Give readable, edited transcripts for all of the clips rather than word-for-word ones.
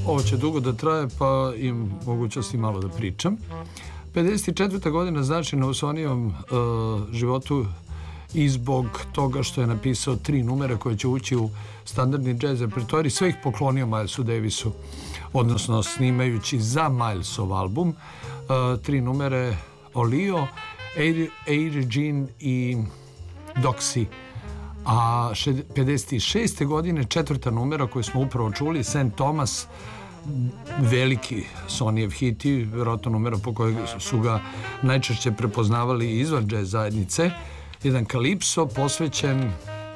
Ovo će dugo da traje, pa im mogućnosti malo da pričam. 54. godina značajna u Sonijevom životu i zbog toga što je napisao 3 numera koje će ući u standardni jazz repertoar. Sve ih poklonio Milesu Davisu, odnosno snimajući za Milesov album 3 numere Olio, Air Jean i Doxy. A 56. godine 4. numera koju smo upravo čuli, St. Thomas, veliki Sonijev hit i vjerojatno numera po kojeg su ga najčešće prepoznavali izvan jazz zajednice, jedan kalipso posvećen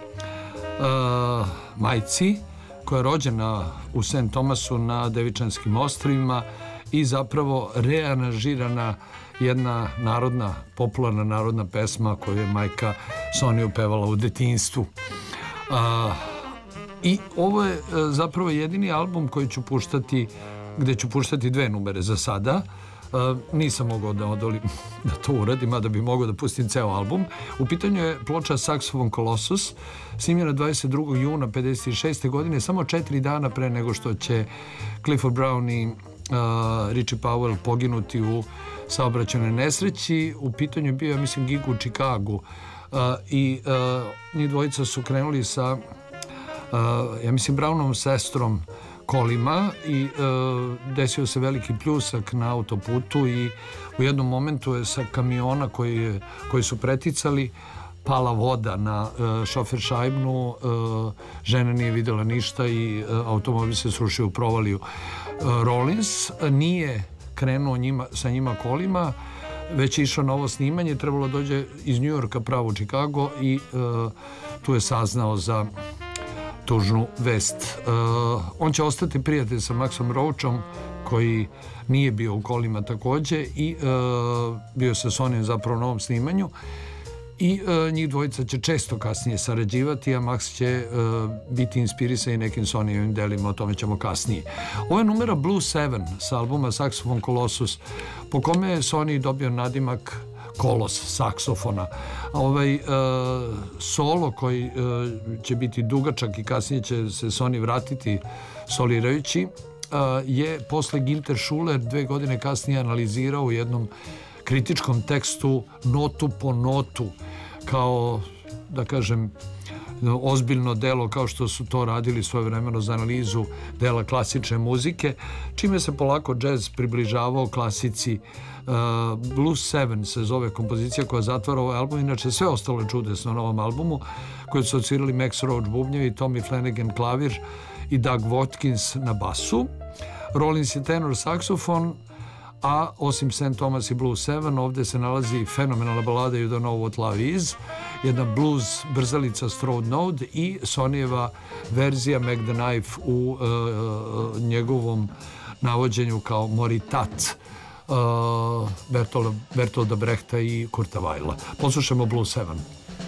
majci koja je rođena u St. Thomasu na Devičanskim ostrvima i zapravo rearanžirana jedna narodna, popularna narodna pesma koju je majka Soniju pevala u detinjstvu. I ovo je zapravo jedini album koji ću puštati, gde ću puštati 2 numere za sada. Nisam mogao da odolim da to uradim, a da bi mogao da pustim ceo album. U pitanju je ploča Saxophone Colossus, snimljena 22. juna 56. godine, samo 4 dana pre nego što će Clifford Brown i Richie Powell poginuti u saobraćajnoj nesreći. U pitanju je bio, ja mislim, gig u Čikagu i njih dvojica su krenuli sa ja mislim Brownovom sestrom kolima i desio se veliki pljusak na autoputu i u jednom momentu je sa kamiona koji su preticali pala voda na šofer šajbnu, žena nije videla ništa i automobil se srušio u provaliju. Rollins nije krenuo sa njima kolima, već je išao na ovo snimanje, trebalo dođe iz New Yorka pravo u Chicago i tu je saznao za tužnu vest. On će ostati prijatelj sa Maxom Roachom, koji nije bio u kolima takođe i bio sa Sonijem zapravo na ovom snimanju i njih dvojica će često kasnije sarađivati, a Max će biti inspirisan i nekim Sonijevim delima, o tome ćemo kasnije. Ovo je numera Blue 7 sa albuma Saxophone Colossus, po kome je Sony dobio nadimak kolos saksofona. Solo koji će biti dugačak i kasnije će se Sony vratiti solirajući je posle Ginter Schuller 2 godine kasnije analizirao u jednom kritičkom tekstu notu po notu kao, da kažem, ozbiljno delo kao što su to radili svojevremeno za analizu dela klasične muzike, čime se polako džez približavao klasici. Blues 7 se zove kompozicija koja zatvara ovaj album, inače sve ostalo je čudesno na ovom albumu, koji su odsvirali Max Roach bubnjevi, Tommy Flanagan klavir i Doug Watkins na basu. Rollins je tenor saksofon, a osim St. Thomas i Blues 7 ovde se nalazi fenomenalna balada You Don't Know What Love Is, jedna blues brzalica Strode Node i Sonijeva verzija Make the Knife u njegovom navođenju kao Moritat Bertolda Brechta i Kurta Weila. Poslušamo Blues 7.